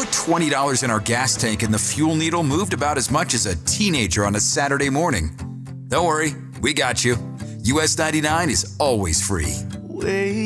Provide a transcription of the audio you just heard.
put $20 in our gas tank and the fuel needle moved about as much as a teenager on a Saturday morning. Don't worry, we got you. US 99 is always free.